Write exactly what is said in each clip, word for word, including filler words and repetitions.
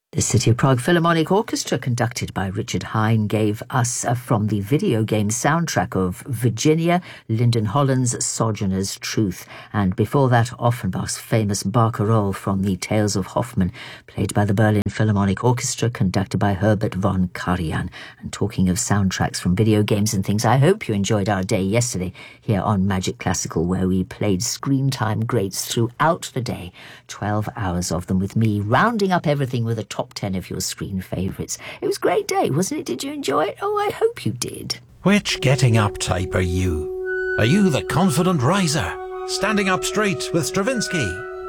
The City of Prague Philharmonic Orchestra, conducted by Richard Hine, gave us uh, from the video game soundtrack of Virginia, Lyndon Holland's Sojourner's Truth, and before that, Offenbach's famous Barcarolle from the Tales of Hoffmann, played by the Berlin Philharmonic Orchestra, conducted by Herbert von Karajan. And talking of soundtracks from video games and things, I hope you enjoyed our day yesterday here on Magic Classical, where we played screen time greats throughout the day, twelve hours of them, with me rounding up everything with a top ten of your screen favourites. It was a great day, wasn't it? Did you enjoy it? Oh, I hope you did. Which getting up type are you? Are you the confident riser, standing up straight with Stravinsky?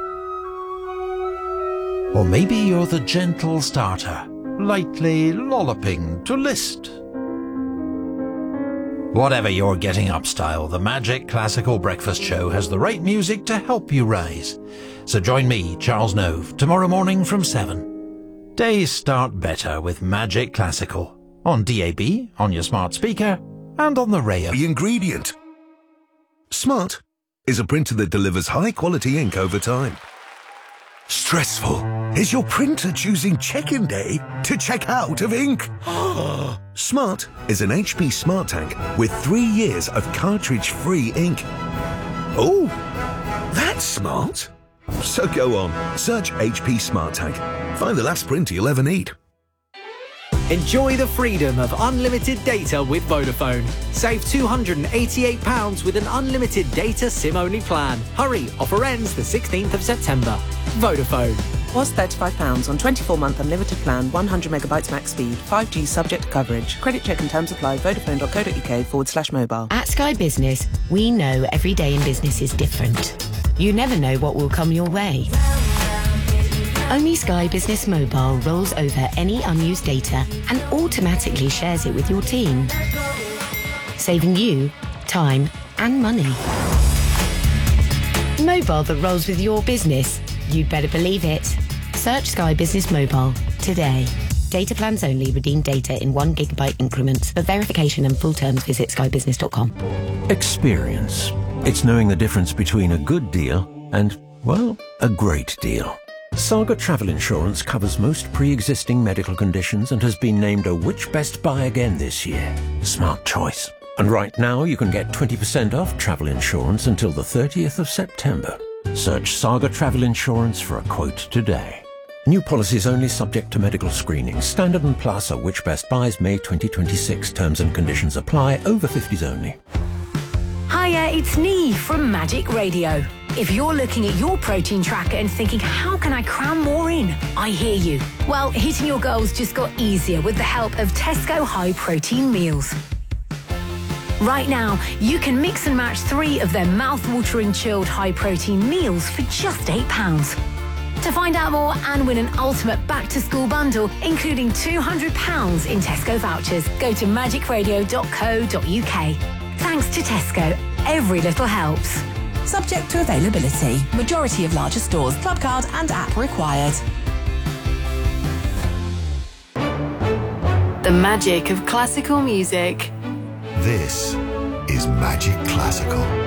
Or maybe you're the gentle starter, lightly lolloping to Liszt? Whatever your getting up style, the Magic Classical Breakfast Show has the right music to help you rise. So join me, Charles Nove, tomorrow morning from seven. Days start better with Magic Classical. On D A B, on your smart speaker, and on the radio. The ingredient. Smart is a printer that delivers high-quality ink over time. Stressful is your printer choosing check-in day to check out of ink. Smart is an H P Smart Tank with three years of cartridge-free ink. Oh, that's smart. So go on, search H P Smart Tank. Find the last printer you'll ever need. Enjoy the freedom of unlimited data with Vodafone. Save two hundred eighty-eight pounds with an unlimited data SIM-only plan. Hurry, offer ends the sixteenth of September. Vodafone. Was thirty-five pounds on twenty-four month unlimited plan, one hundred megabytes max speed, five G subject to coverage. Credit check and terms apply. Vodafone.co.uk forward slash mobile. At Sky Business, we know every day in business is different. You never know what will come your way. Only Sky Business Mobile rolls over any unused data and automatically shares it with your team, saving you time and money. Mobile that rolls with your business. You'd better believe it. Search Sky Business Mobile today. Data plans only. Redeem data in one gigabyte increments. For verification and full terms, visit sky business dot com. Experience. It's knowing the difference between a good deal and, well, a great deal. Saga Travel Insurance covers most pre-existing medical conditions and has been named a Which Best Buy again this year. Smart choice. And right now you can get twenty percent off travel insurance until the thirtieth of September. Search Saga Travel Insurance for a quote today. New policies only subject to medical screening. Standard and Plus are Which Best Buys May twenty twenty-six. Terms and conditions apply. Over fifties only. Hiya, it's Nee from Magic Radio. If you're looking at your protein tracker and thinking, how can I cram more in? I hear you. Well, hitting your goals just got easier with the help of Tesco High Protein Meals. Right now, you can mix and match three of their mouth-watering chilled high-protein meals for just eight pounds. To find out more and win an ultimate back-to-school bundle, including two hundred pounds in Tesco vouchers, go to magic radio dot co dot uk. Thanks to Tesco, every little helps. Subject to availability. Majority of larger stores, club card and app required. The magic of classical music. This is Magic Classical.